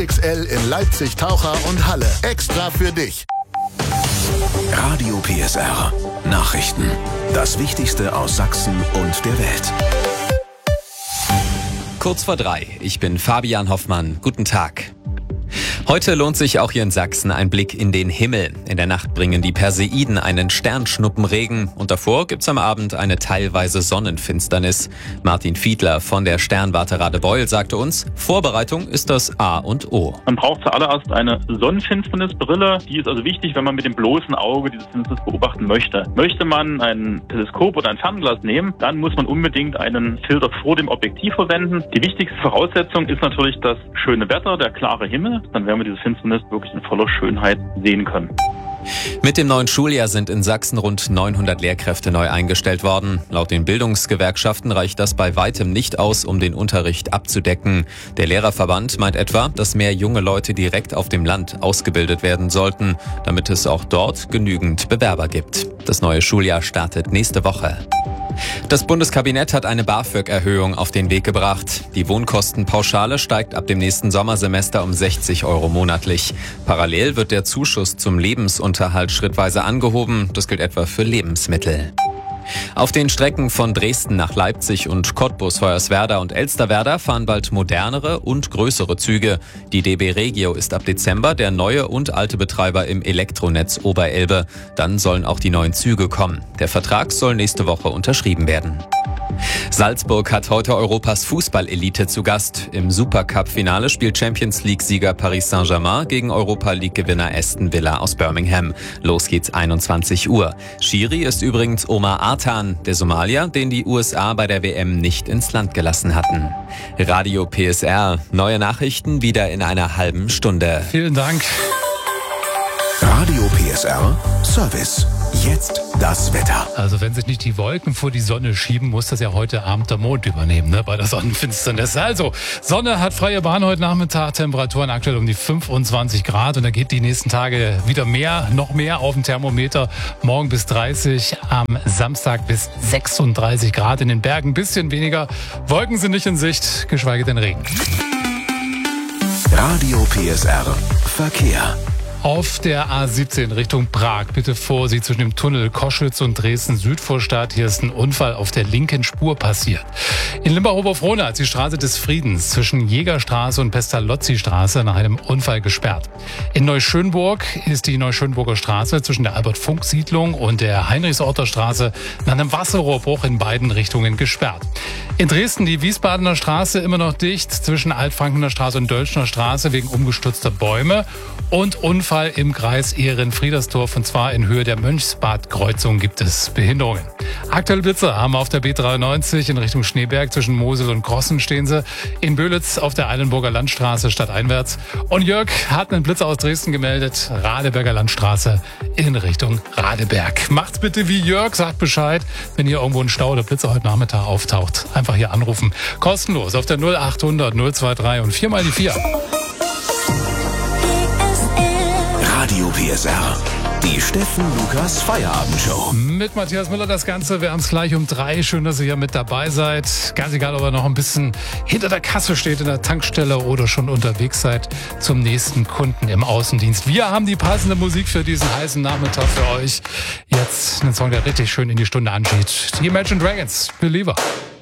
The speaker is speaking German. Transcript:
XXL in Leipzig, Taucher und Halle. Extra für dich. Radio PSR. Nachrichten. Das Wichtigste aus Sachsen und der Welt. Kurz vor 3. Ich bin Fabian Hoffmann. Guten Tag. Heute lohnt sich auch hier in Sachsen ein Blick in den Himmel. In der Nacht bringen die Perseiden einen Sternschnuppenregen und davor gibt's am Abend eine teilweise Sonnenfinsternis. Martin Fiedler von der Sternwarte Radebeul sagte uns, Vorbereitung ist das A und O. Man braucht zuallererst eine Sonnenfinsternisbrille. Die ist also wichtig, wenn man mit dem bloßen Auge diese Finsternis beobachten möchte. Möchte man ein Teleskop oder ein Fernglas nehmen, dann muss man unbedingt einen Filter vor dem Objektiv verwenden. Die wichtigste Voraussetzung ist natürlich das schöne Wetter, der klare Himmel. Dann werden wir diese Finsternis wirklich in voller Schönheit sehen können. Mit dem neuen Schuljahr sind in Sachsen rund 900 Lehrkräfte neu eingestellt worden. Laut den Bildungsgewerkschaften reicht das bei weitem nicht aus, um den Unterricht abzudecken. Der Lehrerverband meint etwa, dass mehr junge Leute direkt auf dem Land ausgebildet werden sollten, damit es auch dort genügend Bewerber gibt. Das neue Schuljahr startet nächste Woche. Das Bundeskabinett hat eine BAföG-Erhöhung auf den Weg gebracht. Die Wohnkostenpauschale steigt ab dem nächsten Sommersemester um 60 € monatlich. Parallel wird der Zuschuss zum Lebensunterhalt schrittweise angehoben. Das gilt etwa für Lebensmittel. Auf den Strecken von Dresden nach Leipzig und Cottbus-Hoyerswerda und Elsterwerda fahren bald modernere und größere Züge. Die DB Regio ist ab Dezember der neue und alte Betreiber im Elektronetz Oberelbe. Dann sollen auch die neuen Züge kommen. Der Vertrag soll nächste Woche unterschrieben werden. Salzburg hat heute Europas Fußball-Elite zu Gast. Im Supercup-Finale spielt Champions-League-Sieger Paris Saint-Germain gegen Europa-League-Gewinner Aston Villa aus Birmingham. Los geht's 21 Uhr. Schiri ist übrigens Omar Artan, der Somalier, den die USA bei der WM nicht ins Land gelassen hatten. Radio PSR, neue Nachrichten wieder in einer halben Stunde. Vielen Dank. Radio PSR Service. Jetzt das Wetter. Also wenn sich nicht die Wolken vor die Sonne schieben, muss das ja heute Abend der Mond übernehmen, bei der Sonnenfinsternis. Also, Sonne hat freie Bahn heute Nachmittag, Temperaturen aktuell um die 25 Grad und da geht die nächsten Tage wieder noch mehr auf dem Thermometer. Morgen bis 30, am Samstag bis 36 Grad in den Bergen, ein bisschen weniger. Wolken sind nicht in Sicht, geschweige denn Regen. Radio PSR Verkehr. Auf der A17 Richtung Prag. Bitte Vorsicht zwischen dem Tunnel Koschwitz und Dresden-Südvorstadt. Hier ist ein Unfall auf der linken Spur passiert. In Limbach-Oberfrohna hat die Straße des Friedens zwischen Jägerstraße und Pestalozzi-Straße nach einem Unfall gesperrt. In Neuschönburg ist die Neuschönburger Straße zwischen der Albert-Funk-Siedlung und der Heinrichsorter Straße nach einem Wasserrohrbruch in beiden Richtungen gesperrt. In Dresden die Wiesbadener Straße immer noch dicht zwischen Altfrankener Straße und Dölschner Straße wegen umgestürzter Bäume. Und Unfall im Kreis Ehren-Friedersdorf, und zwar in Höhe der Mönchsbad-Kreuzung gibt es Behinderungen. Aktuelle Blitze haben wir auf der B93 in Richtung Schneeberg zwischen Mosel und Grossen stehen sie. In Böhlitz auf der Eilenburger Landstraße stadteinwärts. Und Jörg hat einen Blitz aus Dresden gemeldet, Radeberger Landstraße in Richtung Radeberg. Macht's bitte wie Jörg, sagt Bescheid, wenn hier irgendwo ein Stau oder Blitze heute Nachmittag auftaucht. Einfach hier anrufen. Kostenlos auf der 0800 023 und 4 mal die 4. Radio PSR, die Steffen Lukas Feierabendshow. Mit Matthias Müller das Ganze. Wir haben es gleich um 3. Schön, dass ihr hier mit dabei seid. Ganz egal, ob ihr noch ein bisschen hinter der Kasse steht in der Tankstelle oder schon unterwegs seid zum nächsten Kunden im Außendienst. Wir haben die passende Musik für diesen heißen Nachmittag für euch. Jetzt einen Song, der richtig schön in die Stunde angeht. Die Imagine Dragons, Believer.